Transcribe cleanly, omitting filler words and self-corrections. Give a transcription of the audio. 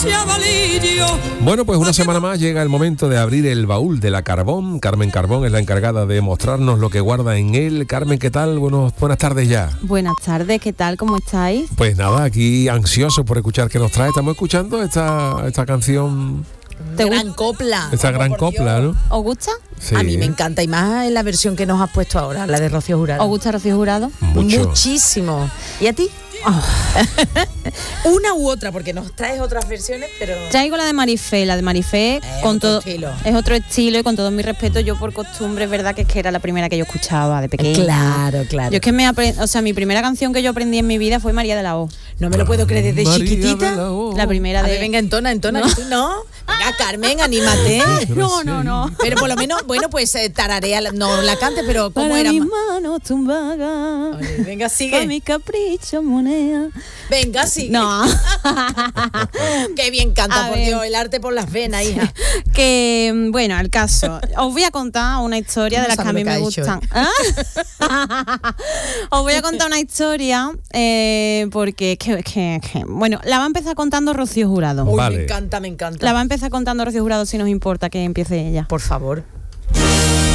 chavalillo. Bueno, pues una semana más llega el momento de abrir el baúl de la Carbón. Carmen Carbón es la encargada de mostrarnos lo que guarda en él. Carmen, ¿qué tal? Buenas tardes ya. Buenas tardes, ¿qué tal? ¿Cómo estáis? Pues nada, aquí ansioso por escuchar qué nos trae. Estamos escuchando esta canción. Gran copla. Esta gran copla, ¿no? ¿Os gusta? Sí. A mí me encanta, y más en la versión que nos has puesto ahora, la de Rocío Jurado. ¿Os gusta Rocío Jurado? Mucho. Muchísimo. ¿Y a ti? Oh. Una u otra, porque nos traes otras versiones, pero... Traigo la de Marifé. La de Marifé con otro todo estilo. Es otro estilo, y con todo mi respeto, yo por costumbre es verdad que es que era la primera que yo escuchaba de pequeña. Claro, claro. Yo es que mi primera canción que yo aprendí en mi vida fue María de la O. No me lo puedo creer, desde María chiquitita. de la O. La primera A de... ver, venga, entona, No. ¿no? Venga, Carmen, anímate. No. Pero por lo menos, bueno, pues tararea, no la cante, pero ¿cómo Para era? mis manos tumbadas, Oye, venga, para sigue. mis caprichos moneda. Venga, sigue. No. Qué bien canta, A por ver. Dios, el arte por las venas, hija. Que, bueno, al caso, os voy a contar una historia de las que a mí me gustan. Os voy a contar una historia porque es que, bueno, la va a empezar contando Rocío Jurado. Uy, Vale. me encanta. La va a empezar contando Rocío Jurado, si nos importa que empiece ella. Por favor.